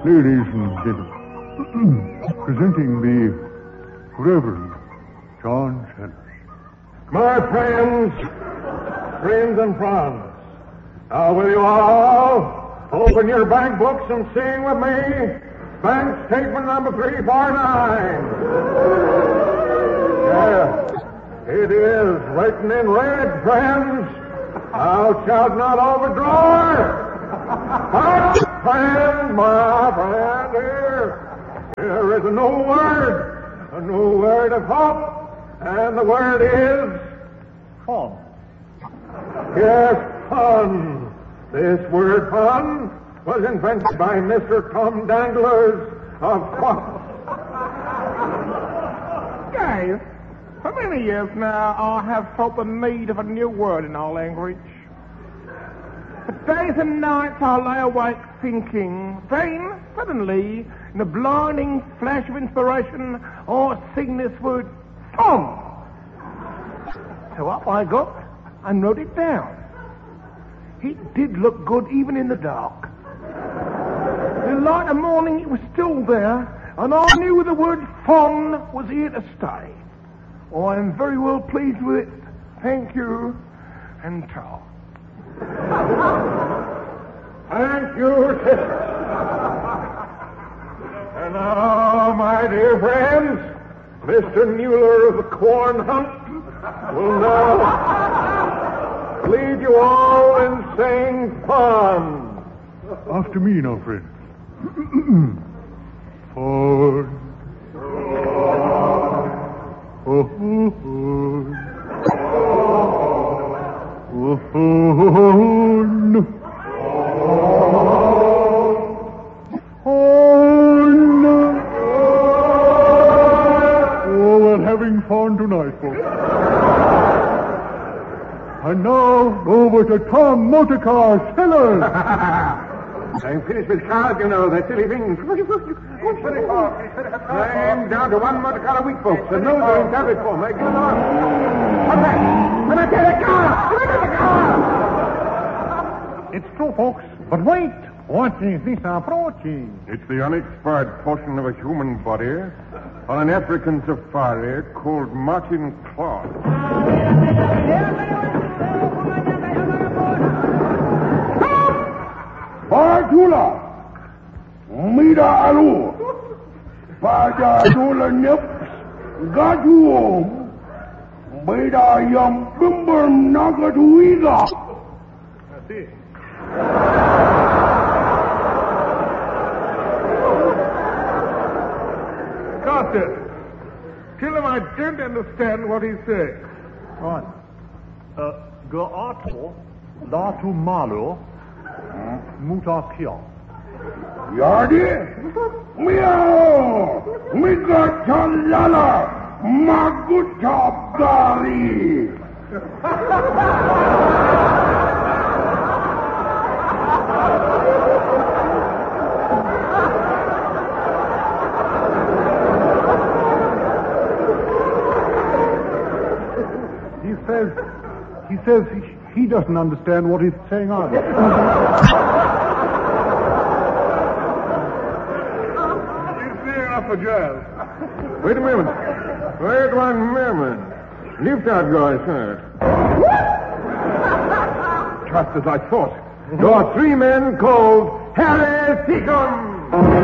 Ladies and gentlemen, presenting the Reverend John Sellers. My friends and friends, now will you all open your bank books and sing with me bank statement number 349. Yes, it is written in red, friends. Thou shalt not overdraw. My friend, here is a new word of hope, and the word is Fun. yes, fun. This word fun was invented by Mr. Tom Danglers of Guys, for many years now I have felt the need of a new word in our language. For days and nights I lay awake thinking, then suddenly, in a blinding flash of inspiration, I sing this word, fun. So up I got and wrote it down. It did look good even in the dark. In the light of morning it was still there, and I knew the word fun was here to stay. I am very well pleased with it. Thank you, and ta. Thank you, sister. And now, my dear friends, Mr. Mueller of the Corn Hunt will now lead you all in saying fun. After me now, friends. Fun. Having fun tonight, folks. And now, over to Tom Motorcar Sellers. I'm finished with cars, you know, they're silly things. I'm down to one motor car a week, folks, and those are in traffic form. They get on. What's that? Let me get a car! Let me get a car! It's true, folks. But wait. What is this approaching? It's the unexpired portion of a human body on an African safari called Martin Claude. Bajula, Mida Alu, Bajula Nips, Gajuom, Mida Yam Bimber Nagatuiga. That's it. Carter, tell him I don't understand what he's saying. Right. Gaato, Latu Malo, Mutakia. Yardi, Meow, Migatalala, Maguta Bari. He says he doesn't understand what he's saying either. You see enough for jazz. Wait a minute. Wait 1 minute. Lift out, guys, sir. Just as I thought. There are 3 men called Harry Seacombe.